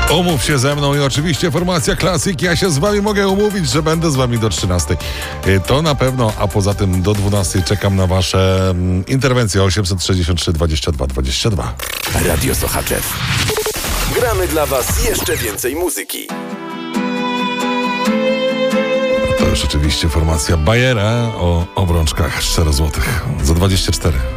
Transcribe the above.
Umów się ze mną i oczywiście formacja klasyki. Ja się z wami mogę umówić, że będę z wami do 13. To na pewno, a poza tym do 12 czekam na wasze interwencje 863 22 22. Radio Sochaczew. Gramy dla was jeszcze więcej muzyki. To już oczywiście formacja Bajera o obrączkach szczerozłotych za 24.